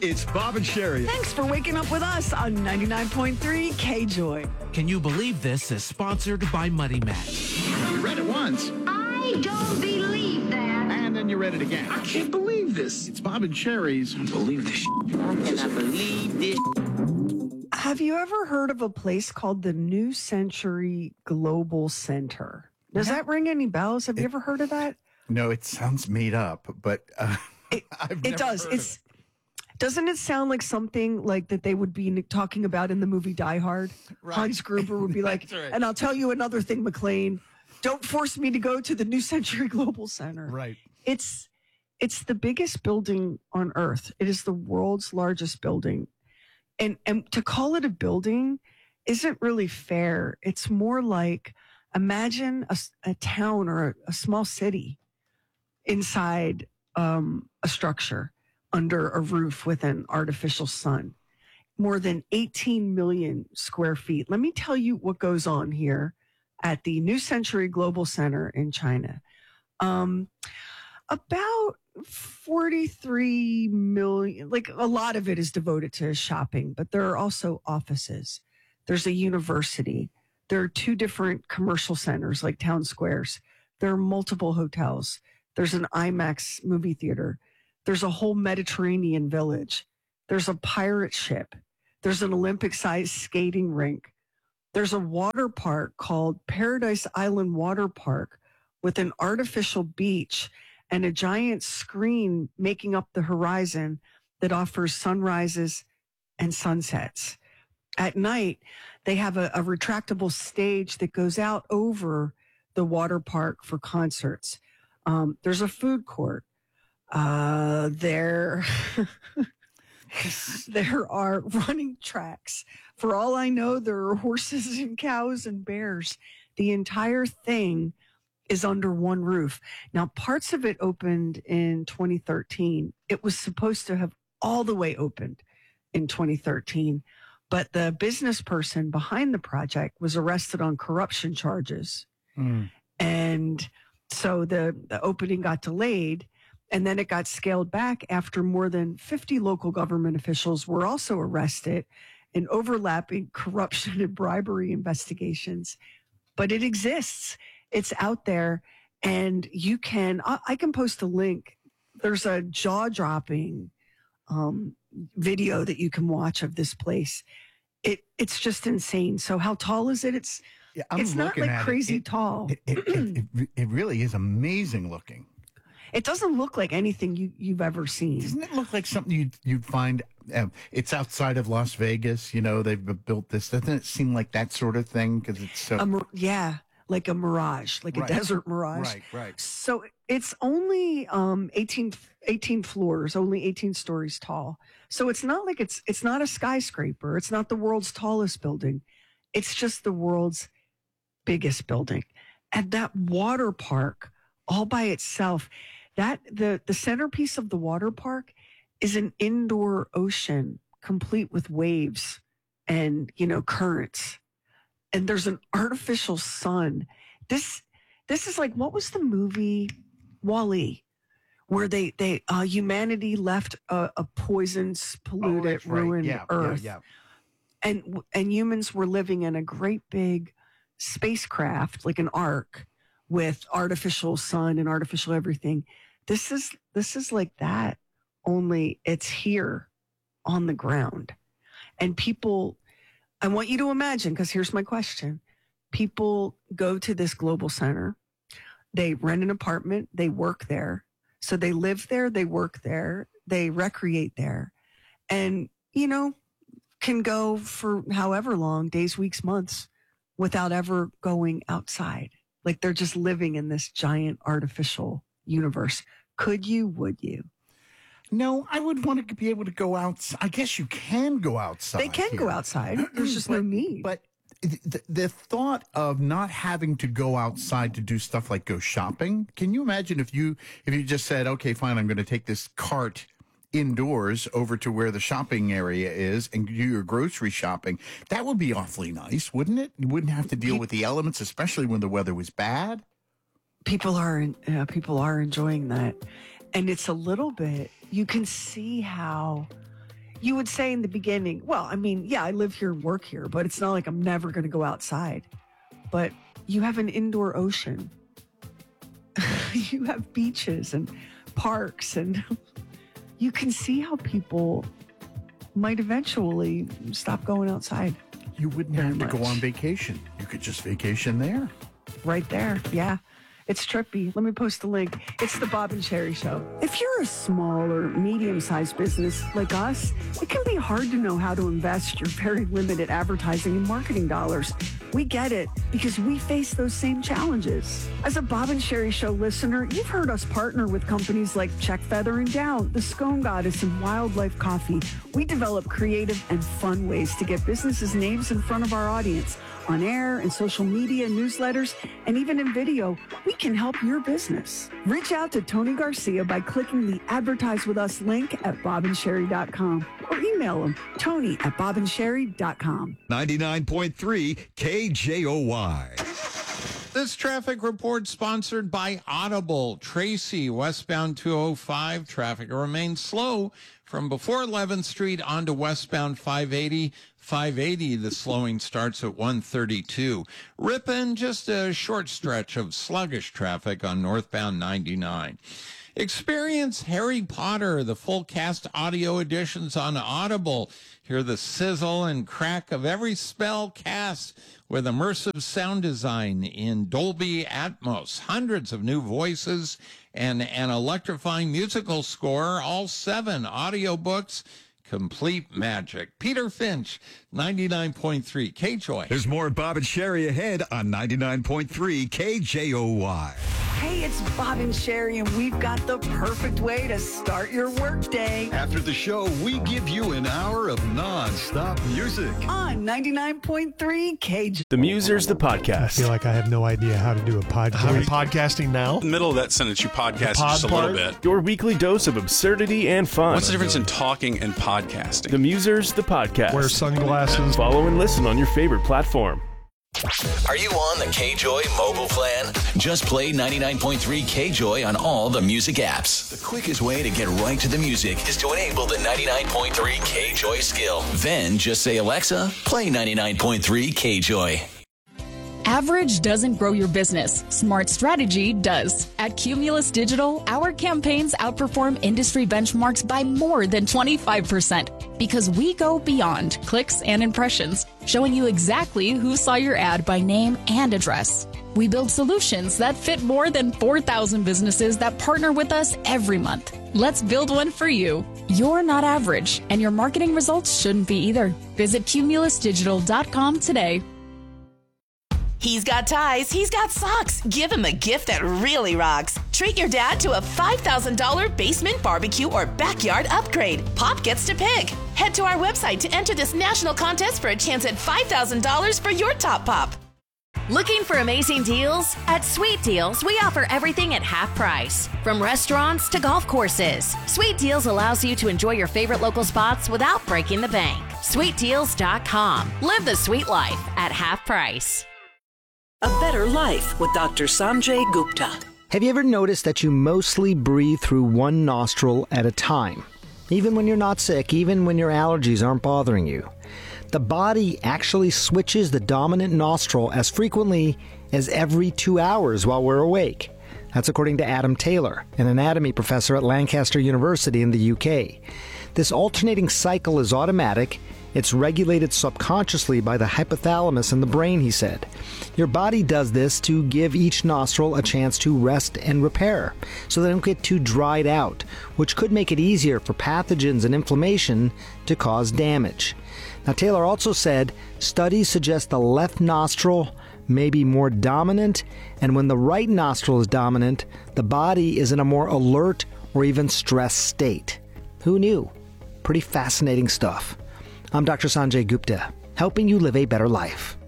It's Bob and Sherry. Thanks for waking up with us on 99.3 K-Joy. Can you believe this is sponsored by Muddy Match? You read it once, I don't believe that. and then you read it again. I can't believe this. It's Bob and Sherry's. I believe this. Have you ever heard of a place called the New Century Global Center? Does that ring any bells? Have you ever heard of that? No, it sounds made up, but It does. Doesn't it sound like something like that they would be talking about in the movie Die Hard? Right. Hans Gruber would be like, right. and I'll tell you another thing, McLean. Don't force me to go to the New Century Global Center. Right. It's the biggest building on Earth. It is the world's largest building. And to call it a building isn't really fair. It's more like, imagine a town or a small city inside a structure under a roof with an artificial sun. More than 18 million square feet. Let me tell you what goes on here at the New Century Global Center in China. About 43 million, like a lot of it is devoted to shopping, but there are also offices. There's a university. There are 2 different commercial centers like town squares. There are multiple hotels. There's an IMAX movie theater. There's a whole Mediterranean village. There's a pirate ship. There's an Olympic-sized skating rink. There's a water park called Paradise Island Water Park with an artificial beach and a giant screen making up the horizon that offers sunrises and sunsets. At night, they have a retractable stage that goes out over the water park for concerts. There's a food court. There are running tracks. For all I know, there are horses and cows and bears. The entire thing is under one roof. Now, parts of it opened in 2013. It was supposed to have all the way opened in 2013, but the business person behind the project was arrested on corruption charges. And so the opening got delayed, and then it got scaled back after more than 50 local government officials were also arrested in overlapping corruption and bribery investigations. But it exists. It's out there, and you can, I can post a link. There's a jaw-dropping video that you can watch of this place. It's just insane. So how tall is it? It's not like crazy tall. It really is amazing looking. It doesn't look like anything you've ever seen. Doesn't it look like something you'd find? It's outside of Las Vegas. You know, they've built this. Doesn't it seem like that sort of thing? Because it's so like a mirage, like a desert mirage. Right. So it's only 18 floors, only 18 stories tall. So it's not like it's not a skyscraper. It's not the world's tallest building. It's just the world's biggest building. And that water park all by itself, that the centerpiece of the water park is an indoor ocean complete with waves and, currents. And there's an artificial sun. This is like, what was the movie WALL-E, where they humanity left a poisoned, polluted, ruined Earth. Yeah. And humans were living in a great big spacecraft, like an ark, with artificial sun and artificial everything. This is like that, only it's here on the ground. And people, I want you to imagine, because here's my question. People go to this global center. They rent an apartment. They work there. So they live there. They work there. They recreate there. And, can go for however long, days, weeks, months, without ever going outside. Like they're just living in this giant artificial universe. Could you? Would you? No, I would want to be able to go outside. I guess you can go outside. They can go outside. There's just no need. But the thought of not having to go outside to do stuff like go shopping. Can you imagine if you just said, okay, fine, I'm going to take this cart indoors over to where the shopping area is and do your grocery shopping? That would be awfully nice, wouldn't it? You wouldn't have to deal with the elements, especially when the weather was bad. People are enjoying that. And it's a little bit, you can see how you would say in the beginning, well, I mean, yeah, I live here and work here, but it's not like I'm never going to go outside. But you have an indoor ocean. You have beaches and parks, and you can see how people might eventually stop going outside. You wouldn't have to go on vacation. You could just vacation there. Right there. Yeah. It's trippy. Let me post the link. It's the Bob and Sherry Show. If you're a small or medium-sized business like us, it can be hard to know how to invest your very limited advertising and marketing dollars. We get it because we face those same challenges. As a Bob and Sherry Show listener, you've heard us partner with companies like Check Feather and Down, The Scone Goddess, and Wildlife Coffee. We develop creative and fun ways to get businesses' names in front of our audience. On air and social media, newsletters, and even in video, we can help your business. Reach out to Tony Garcia by clicking the Advertise With Us link at bobandsherry.com or email him, tony@bobandsherry.com. 99.3 KJOY. This traffic report sponsored by Audible. Tracy, westbound 205. Traffic remains slow from before 11th Street onto westbound 580. 580, the slowing starts at 132. Ripon, just a short stretch of sluggish traffic on northbound 99. Experience Harry Potter, the full cast audio editions on Audible. Hear the sizzle and crack of every spell cast with immersive sound design in Dolby Atmos. Hundreds of new voices and an electrifying musical score. All 7 audiobooks. Complete magic. Peter Finch, 99.3 KJOY. There's more Bob and Sherry ahead on 99.3 KJOY. Hey, it's Bob and Sherry, and we've got the perfect way to start your workday. After the show, we give you an hour of non-stop music. On 99.3 KJ. The Musers, the podcast. I feel like I have no idea how to do a podcast. Are we podcasting now? In the middle of that sentence, you podcast just a little bit. Your weekly dose of absurdity and fun. What's the difference in talking and podcasting? The Musers, the podcast. Wear sunglasses. Follow and listen on your favorite platform. Are you on the KJOY mobile plan? Just play 99.3 KJOY on all the music apps. The quickest way to get right to the music is to enable the 99.3 KJOY skill. Then just say, Alexa, play 99.3 KJOY. Average doesn't grow your business. Smart strategy does. At Cumulus Digital, our campaigns outperform industry benchmarks by more than 25% because we go beyond clicks and impressions, showing you exactly who saw your ad by name and address. We build solutions that fit more than 4,000 businesses that partner with us every month. Let's build one for you. You're not average, and your marketing results shouldn't be either. Visit cumulusdigital.com today. He's got ties, he's got socks. Give him a gift that really rocks. Treat your dad to a $5,000 basement barbecue or backyard upgrade. Pop gets to pick. Head to our website to enter this national contest for a chance at $5,000 for your top pop. Looking for amazing deals? At Sweet Deals, we offer everything at half price. From restaurants to golf courses, Sweet Deals allows you to enjoy your favorite local spots without breaking the bank. SweetDeals.com. Live the sweet life at half price. A Better Life with Dr. Sanjay Gupta. Have you ever noticed that you mostly breathe through one nostril at a time? Even when you're not sick, even when your allergies aren't bothering you. The body actually switches the dominant nostril as frequently as every 2 hours while we're awake. That's according to Adam Taylor, an anatomy professor at Lancaster University in the UK. This alternating cycle is automatic. It's regulated subconsciously by the hypothalamus in the brain, he said. Your body does this to give each nostril a chance to rest and repair, so they don't get too dried out, which could make it easier for pathogens and inflammation to cause damage. Now, Taylor also said studies suggest the left nostril may be more dominant, and when the right nostril is dominant, the body is in a more alert or even stressed state. Who knew? Pretty fascinating stuff. I'm Dr. Sanjay Gupta, helping you live a better life.